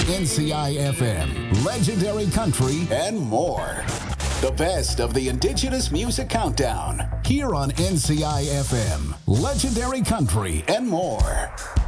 NCI FM, Legendary Country, and more. The best of the Indigenous Music Countdown, here on NCI FM, Legendary Country, and more.